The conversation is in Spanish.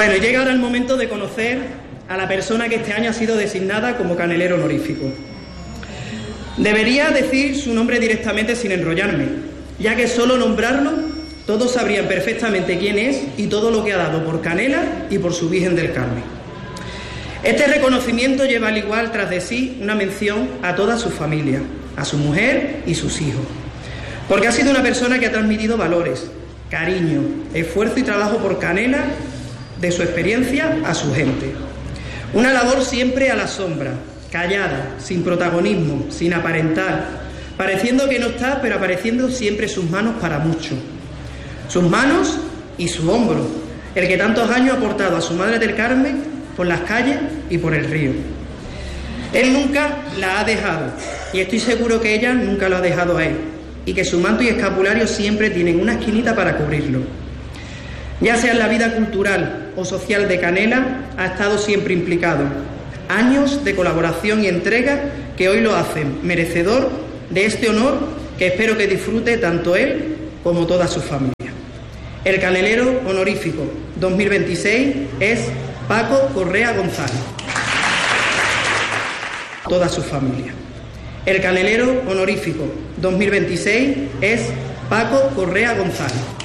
Bueno, llega ahora el momento de conocer a la persona que este año ha sido designada como canelero honorífico. Debería decir su nombre directamente sin enrollarme, ya que solo nombrarlo todos sabrían perfectamente quién es y todo lo que ha dado por Canela y por su Virgen del Carmen. Este reconocimiento lleva al igual tras de sí una mención a toda su familia, a su mujer y sus hijos, porque ha sido una persona que ha transmitido valores, cariño, esfuerzo y trabajo por Canela, de su experiencia a su gente. Una labor siempre a la sombra, callada, sin protagonismo, sin aparentar, pareciendo que no está, pero apareciendo siempre sus manos para mucho. Sus manos y su hombro, el que tantos años ha portado a su Madre del Carmen por las calles y por el río. Él nunca la ha dejado, y estoy seguro que ella nunca lo ha dejado a él, y que su manto y escapulario siempre tienen una esquinita para cubrirlo. Ya sea en la vida cultural o social de Canela, ha estado siempre implicado. Años de colaboración y entrega que hoy lo hacen merecedor de este honor que espero que disfrute tanto él como toda su familia. El canelero honorífico 2026 es Paco Correa González. Toda su familia. El canelero honorífico 2026 es Paco Correa González.